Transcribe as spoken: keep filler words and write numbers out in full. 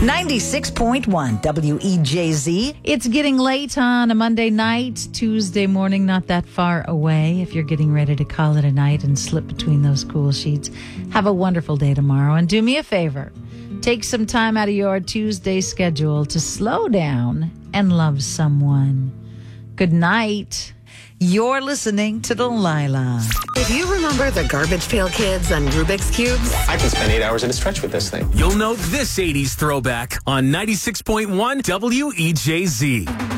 ninety-six point one W E J Z. It's getting late on a Monday night, Tuesday morning, not that far away. If you're getting ready to call it a night and slip between those cool sheets, have a wonderful day tomorrow. And do me a favor, take some time out of your Tuesday schedule to slow down and love someone. Good night. You're listening to Delilah. If you remember the Garbage Pail Kids and Rubik's Cubes, I can spend eight hours at a stretch with this thing. You'll know this eighties throwback on ninety-six point one W E J Z.